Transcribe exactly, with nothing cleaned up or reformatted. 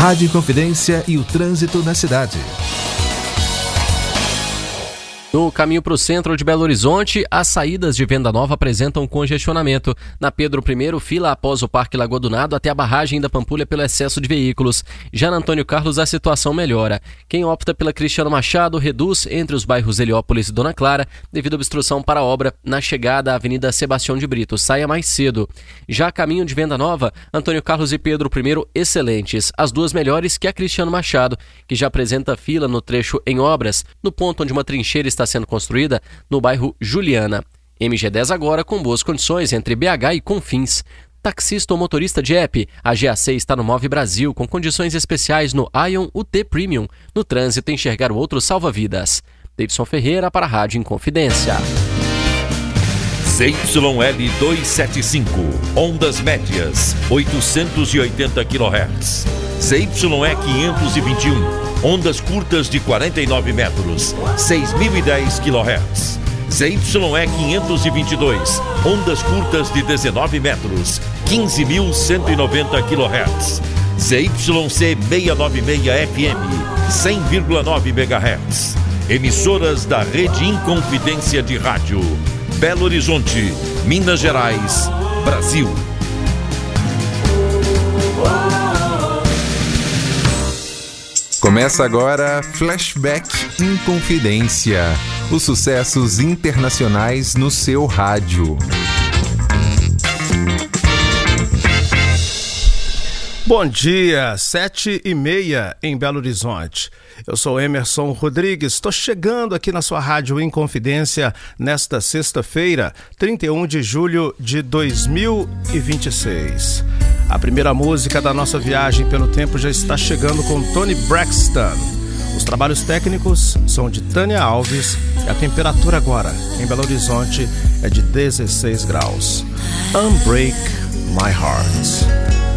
Rádio Inconfidência e o trânsito na cidade. No caminho para o centro de Belo Horizonte, as saídas de Venda Nova apresentam congestionamento. Na Pedro I, fila após o Parque Lagoa do Nado até a barragem da Pampulha pelo excesso de veículos. Já na Antônio Carlos, a situação melhora. Quem opta pela Cristiano Machado reduz entre os bairros Heliópolis e Dona Clara devido à obstrução para a obra na chegada à Avenida Sebastião de Brito. Saia mais cedo. Já a caminho de Venda Nova, Antônio Carlos e Pedro I excelentes. As duas melhores que a Cristiano Machado, que já apresenta fila no trecho em obras, no ponto onde uma trincheira está sendo construída no bairro Juliana. M G dez agora com boas condições entre B H e Confins. Taxista ou motorista de app, a G A C está no Move Brasil com condições especiais no Ion U T Premium. No trânsito, enxergar o outro salva-vidas. Davidson Ferreira para a Rádio Inconfidência. Z Y L duzentos e setenta e cinco, ondas médias, oitocentos e oitenta quilohertz. Z Y E quinhentos e vinte e um, ondas curtas de quarenta e nove metros, seis mil e dez quilohertz. Z Y E quinhentos e vinte e dois, ondas curtas de dezenove metros, quinze mil cento e noventa quilohertz. Z Y C seiscentos e noventa e seis F M, cem vírgula nove megahertz. Emissoras da Rede Inconfidência de Rádio. Belo Horizonte, Minas Gerais, Brasil. Começa agora Flashback Inconfidência. Os sucessos internacionais no seu rádio. Bom dia, sete e meia em Belo Horizonte. Eu sou Emerson Rodrigues, estou chegando aqui na sua Rádio Inconfidência nesta sexta-feira, trinta e um de julho de dois mil e vinte e seis. A primeira música da nossa viagem pelo tempo já está chegando com Tony Braxton. Os trabalhos técnicos são de Tânia Alves e a temperatura agora em Belo Horizonte é de dezesseis graus. Unbreak My Heart.